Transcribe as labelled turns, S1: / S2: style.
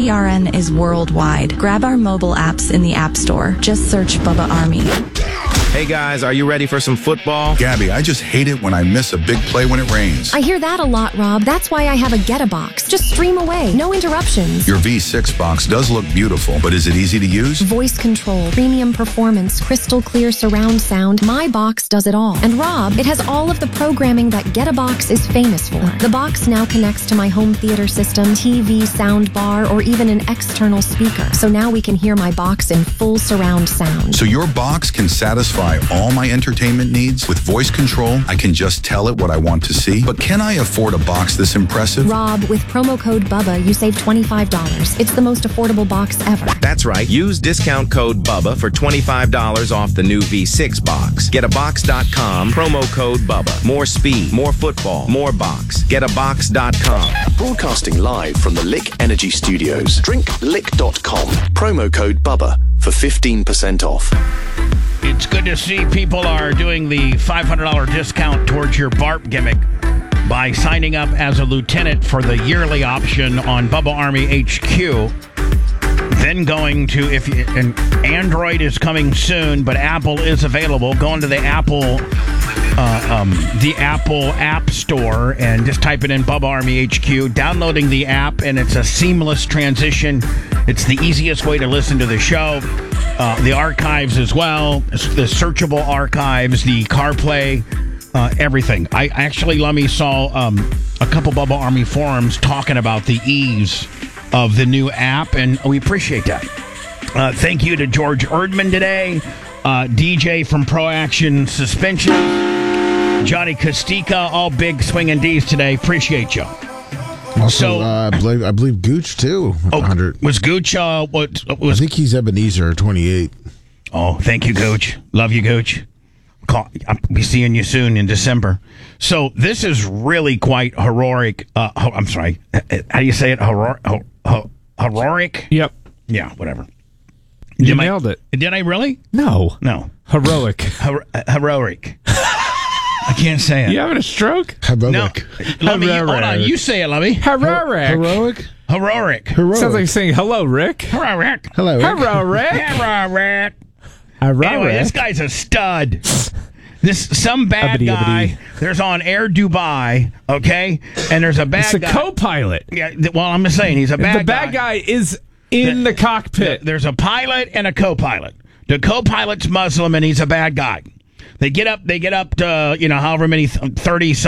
S1: BBRN is worldwide. Grab our mobile apps in the App Store. Just search Bubba Army.
S2: Hey guys, are you ready for some football?
S3: Gabby, I just hate it when I miss a big play when it rains.
S4: I hear that a lot, Rob. That's why I have a Get-a-Box. Just stream away. No interruptions.
S3: Your V6 box does look beautiful, but is it easy to use?
S4: Voice control, premium performance, crystal clear surround sound. My box does it all. And Rob, it has all of the programming that Get-a-Box is famous for. The box now connects to my home theater system, TV, sound bar, or even an external speaker. So now we can hear my box in full surround sound.
S3: So your box can satisfy all my entertainment needs? With voice control, I can just tell it what I want to see. But can I afford a box this impressive?
S4: Rob, with promo code BUBBA, you save $25. It's the most affordable box ever.
S2: That's right. Use discount code BUBBA for $25 off the new V6 box. GetAbox.com, promo code BUBBA. More speed, more football, more box. GetAbox.com.
S5: Broadcasting live from the Lick Energy Studios. DrinkLick.com. Promo code BUBBA for 15% off.
S6: It's good to see people are doing the $500 discount towards your BARP gimmick by signing up as a lieutenant for the yearly option on Bubba Army HQ. Then going to, and Android is coming soon, but Apple is available. Going to the Apple App Store and just typing in Bubba Army HQ, downloading the app, and it's a seamless transition. It's the easiest way to listen to the show. The archives as well, the searchable archives, the CarPlay, everything. I actually, Lummy, saw a couple Bubba Army forums talking about the ease of the new app, and we appreciate that. Thank you to George Erdman today, DJ from Pro Action Suspension, Johnny Costica, all big swinging Ds today. Appreciate you.
S7: Also, I believe Gooch too. 100.
S6: Was Gooch? What was?
S7: I think he's Ebenezer 28.
S6: Oh, thank you, Gooch. Love you, Gooch. I'll be seeing you soon in December. So this is really quite heroic. I'm sorry. How do you say it? Heroic?
S8: Yep.
S6: Yeah, whatever.
S8: You nailed it.
S6: Did I really?
S8: No. Heroic.
S6: Heroic. I can't say it.
S8: You having a stroke?
S7: Heroic.
S6: No. Hold on. You say it, Lummy.
S8: Heroic.
S6: Heroic.
S8: Sounds like saying hello, Rick.
S6: Heroic.
S7: Hello, Rick.
S8: Hello, Rick.
S6: Heroic. Anyway, this guy's a stud. Some bad guy. There's on Air Dubai, okay? And there's a bad guy.
S8: It's a co-pilot.
S6: Yeah, well, I'm just saying, he's a bad guy.
S8: The bad guy is in the cockpit.
S6: There's a pilot and a co-pilot. The co-pilot's Muslim, and he's a bad guy. They get up to, however many, 30